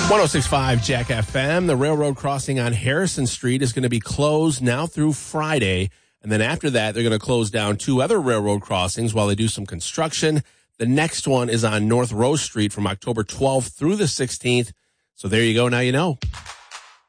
106.5 Jack FM. The railroad crossing on Harrison Street is going to be closed now through Friday. And then after that, they're going to close down two other railroad crossings while they do some construction. The next one is on North Rose Street from October 12th through the 16th. So there you go. Now you know.